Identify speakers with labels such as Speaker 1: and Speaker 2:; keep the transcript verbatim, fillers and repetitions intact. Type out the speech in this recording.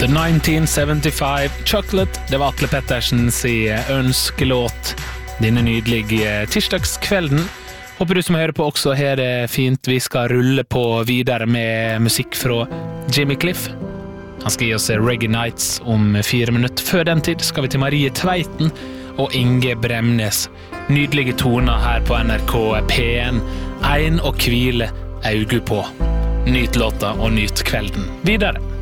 Speaker 1: The nineteen seventy-five Chocolate, det var Atle Pettersens ønskelåt denne nydelige tirsdagskvelden. Håper du som hører på også her er fint. Vi skal rulle på videre med musikk fra Jimmy Cliff. Han skal gi oss Reggae Nights om fire minutter. Før den tid skal vi til Marie Tveiten og Inge Bremnes. Nydelige toner her på N R K P en. Ein og hvile auge på. Nyt låta og nyt kvelden. Videre.